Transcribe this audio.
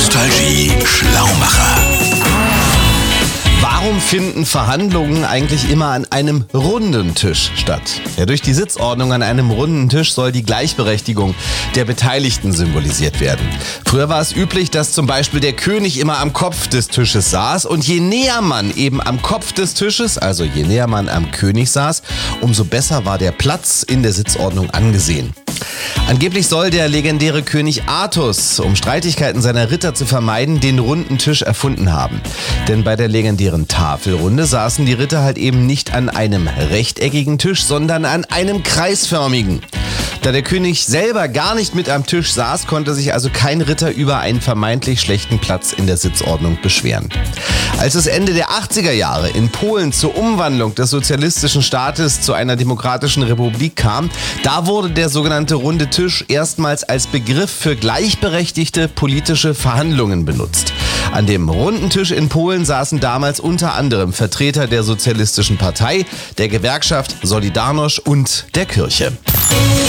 Nostalgie-Schlaumacher. Warum finden Verhandlungen eigentlich immer an einem runden Tisch statt? Ja, durch die Sitzordnung an einem runden Tisch soll die Gleichberechtigung der Beteiligten symbolisiert werden. Früher war es üblich, dass zum Beispiel der König immer am Kopf des Tisches saß, und je näher man eben am Kopf des Tisches, also je näher man am König saß, umso besser war der Platz in der Sitzordnung angesehen. Angeblich soll der legendäre König Artus, um Streitigkeiten seiner Ritter zu vermeiden, den runden Tisch erfunden haben. Denn bei der legendären Tafelrunde saßen die Ritter halt eben nicht an einem rechteckigen Tisch, sondern an einem kreisförmigen. Da der König selber gar nicht mit am Tisch saß, konnte sich also kein Ritter über einen vermeintlich schlechten Platz in der Sitzordnung beschweren. Als es Ende der 80er Jahre in Polen zur Umwandlung des sozialistischen Staates zu einer demokratischen Republik kam, da wurde der sogenannte runde Tisch erstmals als Begriff für gleichberechtigte politische Verhandlungen benutzt. An dem runden Tisch in Polen saßen damals unter anderem Vertreter der Sozialistischen Partei, der Gewerkschaft Solidarność und der Kirche.